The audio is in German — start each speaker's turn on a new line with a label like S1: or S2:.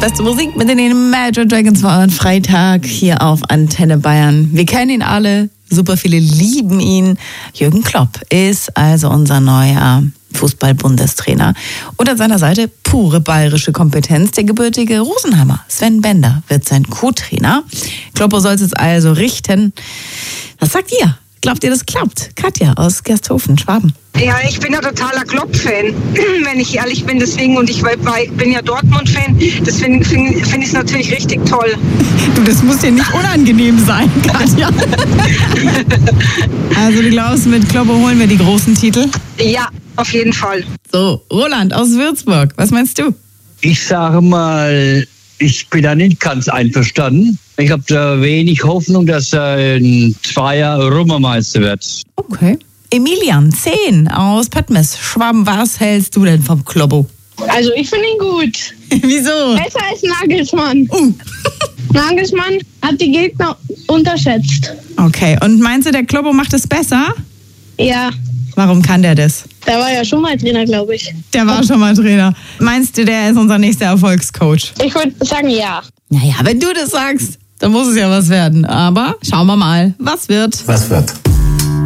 S1: Beste Musik mit den Imagine Dragons war Freitag hier auf Antenne Bayern. Wir kennen ihn alle, super viele lieben ihn. Jürgen Klopp ist also unser neuer Fußball-Bundestrainer. Und an seiner Seite pure bayerische Kompetenz. Der gebürtige Rosenheimer Sven Bender wird sein Co-Trainer. Kloppo soll es also richten. Was sagt ihr? Glaubt ihr, das klappt? Katja aus Gersthofen, Schwaben.
S2: Ja, ich bin ja totaler Klopp-Fan, wenn ich ehrlich bin. Deswegen, und ich bin ja Dortmund-Fan, deswegen finde ich es natürlich richtig toll.
S1: Du, das muss dir nicht unangenehm sein, Katja. Also du glaubst, mit Kloppo holen wir die großen Titel?
S2: Ja, auf jeden Fall.
S1: So, Roland aus Würzburg, was meinst du?
S3: Ich sage mal, ich bin da nicht ganz einverstanden. Ich habe da wenig Hoffnung, dass er ein Zweier Europameister wird.
S1: Okay. Emilian, 10 aus Pöttmes, Schwaben, was hältst du denn vom Kloppo?
S4: Also ich finde ihn gut.
S1: Wieso?
S4: Besser als Nagelsmann. Nagelsmann hat die Gegner unterschätzt.
S1: Okay, und meinst du, der Kloppo macht es besser?
S4: Ja,
S1: Warum kann der das?
S4: der war ja schon mal Trainer, glaube ich.
S1: Der war schon mal Trainer. Meinst du, der ist unser nächster Erfolgscoach?
S4: Ich würde sagen, ja.
S1: Naja, wenn du das sagst, dann muss es ja was werden. Aber schauen wir mal, was wird.
S5: Was wird?